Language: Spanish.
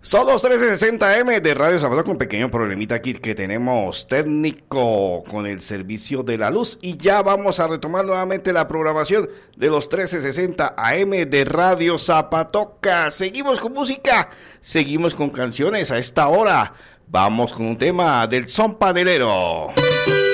Son los 1360M de Radio Zapatoca, con un pequeño problemita aquí que tenemos técnico con el servicio de la luz, y ya vamos a retomar nuevamente la programación de los 1360 AM de Radio Zapatoca. Seguimos con música, seguimos con canciones a esta hora. Vamos con un tema del son panelero.